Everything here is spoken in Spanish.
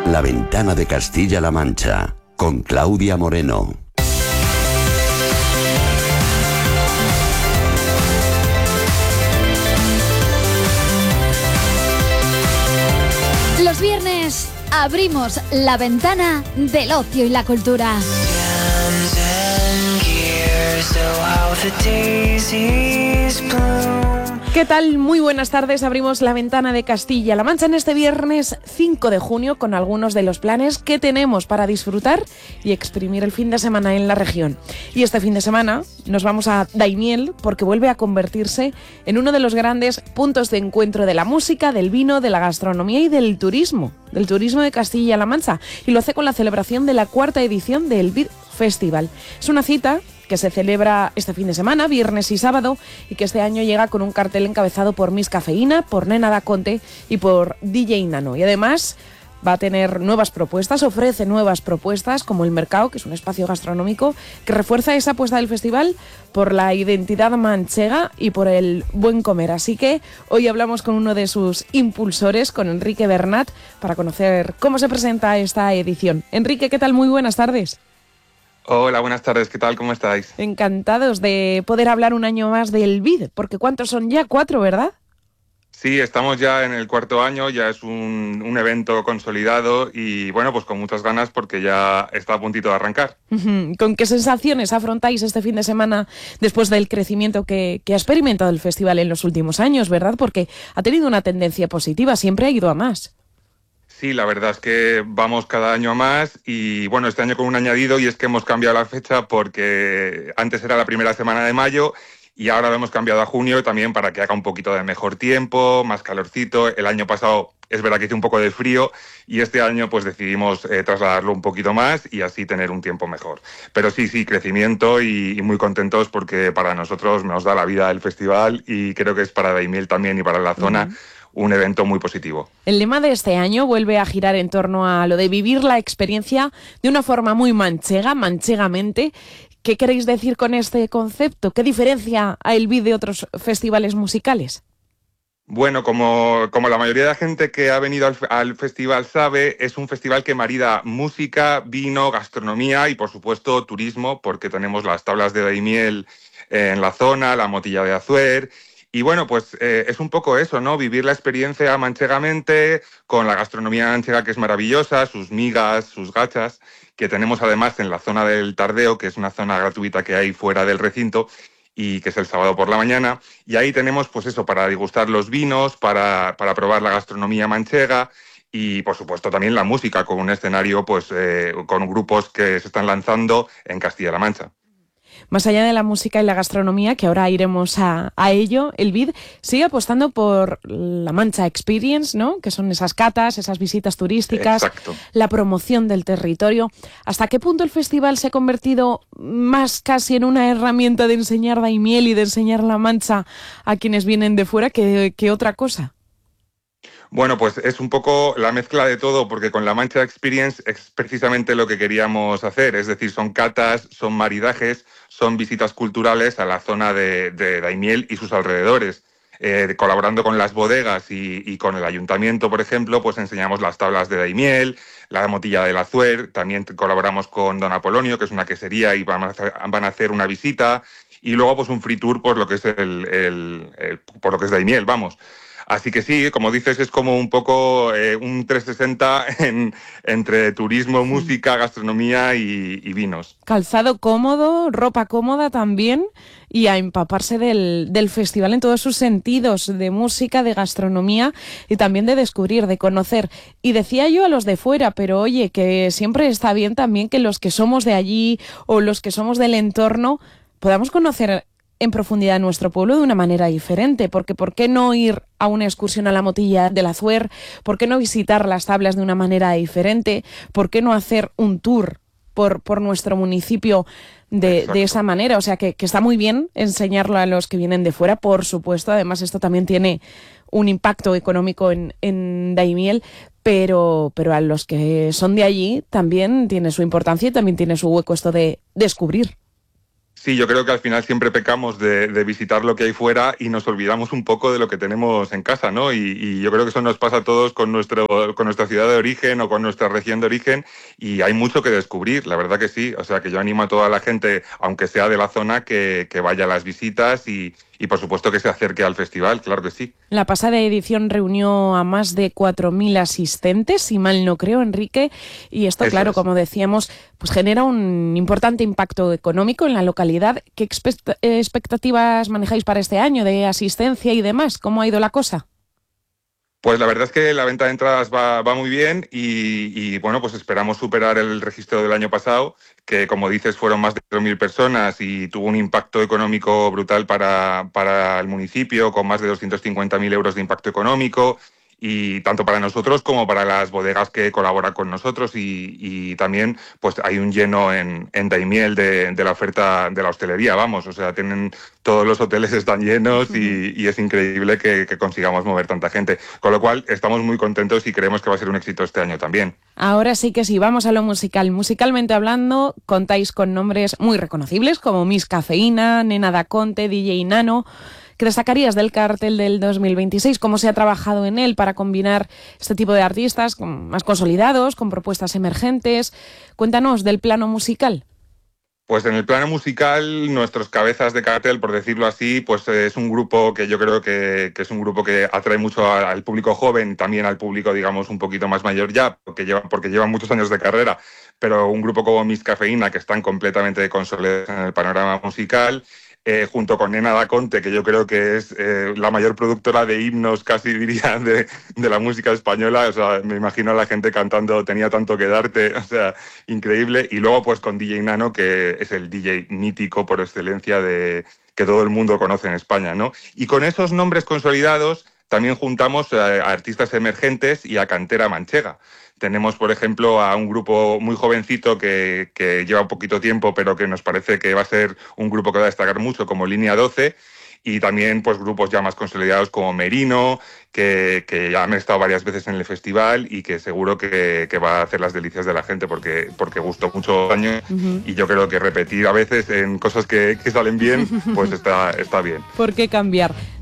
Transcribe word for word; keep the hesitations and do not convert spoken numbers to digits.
La Ventana de Castilla-La Mancha, con Claudia Moreno. Los viernes abrimos la ventana del ocio y la cultura. ¿Qué tal? Muy buenas tardes. Abrimos la ventana de Castilla-La Mancha en este viernes cinco de junio con algunos de los planes que tenemos para disfrutar y exprimir el fin de semana en la región. Y este fin de semana nos vamos a Daimiel porque vuelve a convertirse en uno de los grandes puntos de encuentro de la música, del vino, de la gastronomía y del turismo, del turismo de Castilla-La Mancha. Y lo hace con la celebración de la cuarta edición del Vid Festival. Es una cita que se celebra este fin de semana, viernes y sábado, y que este año llega con un cartel encabezado por Miss Cafeína, por Nena Da Conte y por D J Nano. Y además va a tener nuevas propuestas, ofrece nuevas propuestas, como el Mercado, que es un espacio gastronómico que refuerza esa apuesta del festival por la identidad manchega y por el buen comer. Así que hoy hablamos con uno de sus impulsores, con Enrique Bernat, para conocer cómo se presenta esta edición. Enrique, ¿qué tal? Muy buenas tardes. Hola, buenas tardes, ¿qué tal? ¿Cómo estáis? Encantados de poder hablar un año más del Vid, porque ¿cuántos son ya? Cuatro, ¿verdad? Sí, estamos ya en el cuarto año, ya es un, un evento consolidado y bueno, pues con muchas ganas porque ya está a puntito de arrancar. Uh-huh. ¿Con qué sensaciones afrontáis este fin de semana después del crecimiento que, que ha experimentado el festival en los últimos años, verdad? Porque ha tenido una tendencia positiva, siempre ha ido a más. Sí, la verdad es que vamos cada año a más y bueno, este año con un añadido y es que hemos cambiado la fecha porque antes era la primera semana de mayo y ahora lo hemos cambiado a junio también para que haga un poquito de mejor tiempo, más calorcito. El año pasado es verdad que hizo un poco de frío y este año pues decidimos eh, trasladarlo un poquito más y así tener un tiempo mejor. Pero sí, sí, crecimiento y, y muy contentos porque para nosotros nos da la vida el festival y creo que es para Daimiel también y para la zona. Uh-huh. Un evento muy positivo. El lema de este año vuelve a girar en torno a lo de vivir la experiencia de una forma muy manchega, manchegamente. ¿Qué queréis decir con este concepto? ¿Qué diferencia a el Vid de otros festivales musicales? Bueno, como, como la mayoría de la gente que ha venido al, al festival sabe, es un festival que marida música, vino, gastronomía y, por supuesto, turismo, porque tenemos las tablas de Daimiel en la zona, la Motilla de Azuer. Y bueno, pues eh, es un poco eso, ¿no? Vivir la experiencia manchegamente, con la gastronomía manchega que es maravillosa, sus migas, sus gachas, que tenemos además en la zona del Tardeo, que es una zona gratuita que hay fuera del recinto, y que es el sábado por la mañana. Y ahí tenemos, pues eso, para degustar los vinos, para, para probar la gastronomía manchega y, por supuesto, también la música, con un escenario, pues eh, con grupos que se están lanzando en Castilla-La Mancha. Más allá de la música y la gastronomía, que ahora iremos a, a ello, el Vid sigue apostando por la Mancha Experience, ¿no? Que son esas catas, esas visitas turísticas, Exacto. La promoción del territorio. ¿Hasta qué punto el festival se ha convertido más casi en una herramienta de enseñar Daimiel y de enseñar la Mancha a quienes vienen de fuera que, que otra cosa? Bueno, pues es un poco la mezcla de todo, porque con la Mancha Experience es precisamente lo que queríamos hacer, es decir, son catas, son maridajes, son visitas culturales a la zona de, de Daimiel y sus alrededores. Eh, colaborando con las bodegas y, y con el ayuntamiento, por ejemplo, pues enseñamos las tablas de Daimiel, la Motilla del Azuer, también colaboramos con Don Apolonio, que es una quesería, y van a hacer, van a hacer una visita, y luego pues un free tour por lo que es el, el, el por lo que es Daimiel, vamos. Así que sí, como dices, es como un poco eh, un trescientos sesenta en, entre turismo, música, gastronomía y, y vinos. Calzado cómodo, ropa cómoda también y a empaparse del, del festival en todos sus sentidos, de música, de gastronomía y también de descubrir, de conocer. Y decía yo a los de fuera, pero oye, que siempre está bien también que los que somos de allí o los que somos del entorno podamos conocer en profundidad nuestro pueblo de una manera diferente, porque ¿por qué no ir a una excursión a la Motilla del Azuer? ¿Por qué no visitar las tablas de una manera diferente? ¿Por qué no hacer un tour por, por nuestro municipio de, de esa manera? O sea, que, que está muy bien enseñarlo a los que vienen de fuera, por supuesto. Además, esto también tiene un impacto económico en, en Daimiel, pero, pero a los que son de allí también tiene su importancia y también tiene su hueco esto de descubrir. Sí, yo creo que al final siempre pecamos de, de visitar lo que hay fuera y nos olvidamos un poco de lo que tenemos en casa, ¿no? Y, y yo creo que eso nos pasa a todos con, nuestro, con nuestra ciudad de origen o con nuestra región de origen, y hay mucho que descubrir, la verdad que sí. O sea, que yo animo a toda la gente, aunque sea de la zona, que, que vaya a las visitas y, y por supuesto que se acerque al festival, claro que sí. La pasada edición reunió a más de cuatro mil asistentes, si mal no creo, Enrique, y esto, Eso claro, es. como decíamos, pues genera un importante impacto económico en la localidad. ¿Qué expect- expectativas manejáis para este año de asistencia y demás? ¿Cómo ha ido la cosa? Pues la verdad es que la venta de entradas va, va muy bien y, y, bueno, pues esperamos superar el registro del año pasado, que como dices fueron más de cuatro mil personas y tuvo un impacto económico brutal para, para el municipio, con más de doscientos cincuenta mil euros de impacto económico, y tanto para nosotros como para las bodegas que colaboran con nosotros, y, y también pues hay un lleno en, en Daimiel de, de la oferta de la hostelería, vamos, o sea, tienen todos los hoteles están llenos y, y es increíble que, que consigamos mover tanta gente, con lo cual estamos muy contentos y creemos que va a ser un éxito este año también. Ahora sí que sí, vamos a lo musical. Musicalmente hablando, contáis con nombres muy reconocibles como Miss Cafeína, Nena Da Conte, D J Nano. ¿Qué destacarías del cartel del dos mil veintiséis? ¿Cómo se ha trabajado en él para combinar este tipo de artistas con, más consolidados, con propuestas emergentes? Cuéntanos del plano musical. Pues en el plano musical, nuestros cabezas de cartel, por decirlo así, pues es un grupo que yo creo que, que es un grupo que atrae mucho al público joven, también al público, digamos, un poquito más mayor ya, porque llevan, porque llevan muchos años de carrera, pero un grupo como Miss Cafeína, que están completamente consolidados en el panorama musical, eh, junto con Nena Da Conte, que yo creo que es eh, la mayor productora de himnos, casi diría, de, de la música española. O sea, me imagino a la gente cantando Tenía tanto que darte, o sea, increíble. Y luego pues con D J Nano, que es el D J mítico por excelencia de que todo el mundo conoce en España, ¿no? Y con esos nombres consolidados también juntamos a artistas emergentes y a cantera manchega. Tenemos, por ejemplo, a un grupo muy jovencito que, que lleva un poquito tiempo, pero que nos parece que va a ser un grupo que va a destacar mucho, como Línea doce, y también pues grupos ya más consolidados como Merino, que, que ya han estado varias veces en el festival y que seguro que, que va a hacer las delicias de la gente porque, porque gustó mucho años. Uh-huh. Y yo creo que repetir a veces en cosas que, que salen bien, pues está, está bien. ¿Por qué cambiar?